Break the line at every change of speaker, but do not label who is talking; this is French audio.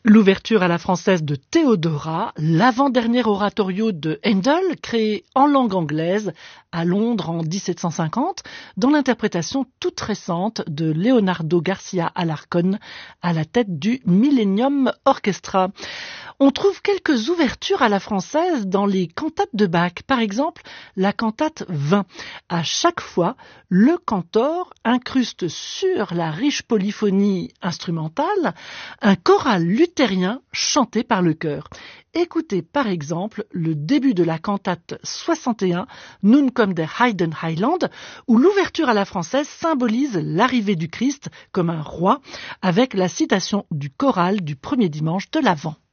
L'ouverture à la française de Théodora, l'avant-dernier oratorio de Handel, créé en langue anglaise à Londres en 1750, dans l'interprétation toute récente de Leonardo Garcia Alarcón à la tête du Millennium Orchestra. On trouve quelques ouvertures à la française dans les cantates de Bach. Par exemple, la cantate 20. À chaque fois, le cantor incruste sur la riche polyphonie instrumentale un choral luthérien chanté par le chœur. Écoutez par exemple le début de la cantate 61, Nun kommt der Heiden Heiland, où l'ouverture à la française symbolise l'arrivée du Christ comme un roi, avec la citation du choral du premier dimanche de l'Avent.